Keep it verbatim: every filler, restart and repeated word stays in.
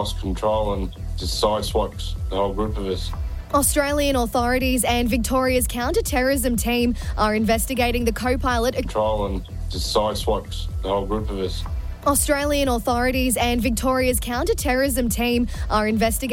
lost control and just sideswiped the whole group of us. Australian authorities and Victoria's counter-terrorism team are investigating the co-pilot. Control and just sideswiped the whole group of us. Australian authorities and Victoria's counter-terrorism team are investigating